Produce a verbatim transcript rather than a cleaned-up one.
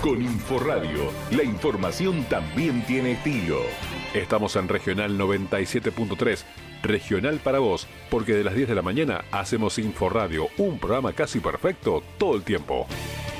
Con Inforradio, la información también tiene estilo. Estamos en Regional noventa y siete punto tres, Regional para vos, porque de las diez de la mañana hacemos Inforradio, un programa casi perfecto todo el tiempo.